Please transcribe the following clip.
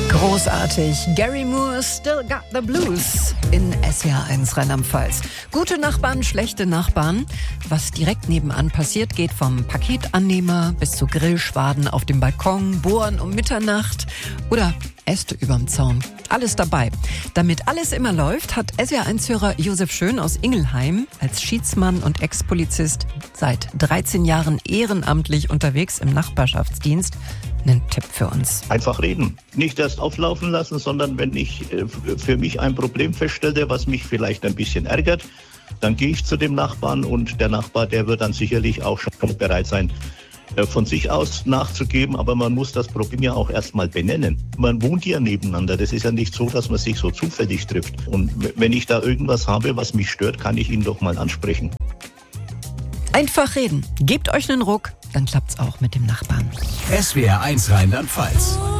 Großartig. Gary Moore, Still Got the Blues in SWR1 Rheinland-Pfalz. Gute Nachbarn, schlechte Nachbarn. Was direkt nebenan passiert, geht vom Paketannehmer bis zu Grillschwaden auf dem Balkon, Bohren um Mitternacht oder Äste überm Zaun. Alles dabei. Damit alles immer läuft, hat SWR1-Hörer Josef Schön aus Ingelheim als Schiedsmann und Ex-Polizist seit 13 Jahren ehrenamtlich unterwegs im Nachbarschaftsdienst einen Tipp für uns. Einfach reden. Nicht erst auflaufen lassen, sondern wenn ich für mich ein Problem feststelle, was mich vielleicht ein bisschen ärgert, dann gehe ich zu dem Nachbarn und der Nachbar, der wird dann sicherlich auch schon bereit sein, von sich aus nachzugeben, aber man muss das Problem ja auch erstmal benennen. Man wohnt ja nebeneinander. Das ist ja nicht so, dass man sich so zufällig trifft. Und wenn ich da irgendwas habe, was mich stört, kann ich ihn doch mal ansprechen. Einfach reden. Gebt euch einen Ruck, dann klappt's auch mit dem Nachbarn. SWR1 Rheinland-Pfalz.